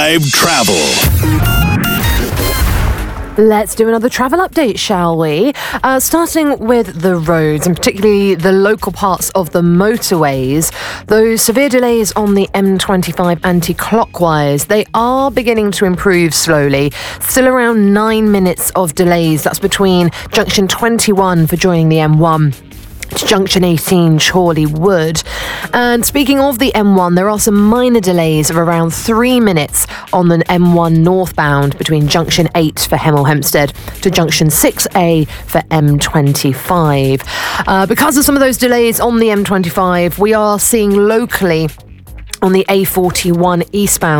Drive Travel. Let's do another travel update, shall we? Starting with the roads, and particularly the local parts of the motorways. Those severe delays on the M25 anti-clockwise, they are beginning to improve slowly. Still around 9 minutes of delays. That's between junction 21 for joining the M1 to junction 18 Chorley Wood. And speaking of the M1, there are some minor delays of around 3 minutes on the M1 northbound between junction 8 for Hemel Hempstead to junction 6A for M25. Because of some of those delays on the M25, we are seeing locally on the A41 eastbound